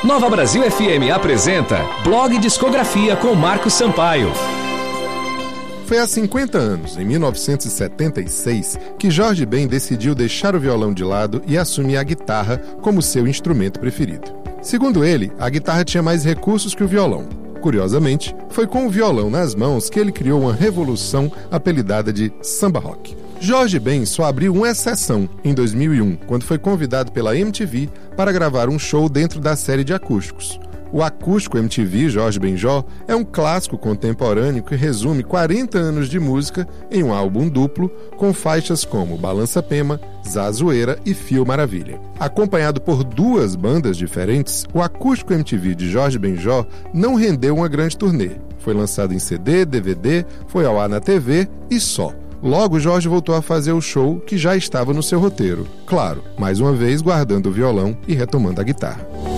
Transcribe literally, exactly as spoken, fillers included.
Nova Brasil F M apresenta Blog Discografia com Marcos Sampaio. Foi há cinquenta anos, em mil novecentos e setenta e seis, que Jorge Ben decidiu deixar o violão de lado e assumir a guitarra como seu instrumento preferido. Segundo ele, a guitarra tinha mais recursos que o violão. Curiosamente, foi com o violão nas mãos que ele criou uma revolução apelidada de samba rock. Jorge Ben só abriu uma exceção em dois mil e um, quando foi convidado pela M T V para gravar um show dentro da série de acústicos. O acústico M T V Jorge Benjor é um clássico contemporâneo que resume quarenta anos de música em um álbum duplo com faixas como Balança Pema, Zazoeira e Fio Maravilha. Acompanhado por duas bandas diferentes, o acústico M T V de Jorge Benjor não rendeu uma grande turnê. Foi lançado em C D, D V D, foi ao ar na T V e só. Logo, Jorge voltou a fazer o show que já estava no seu roteiro. Claro, mais uma vez guardando o violão e retomando a guitarra.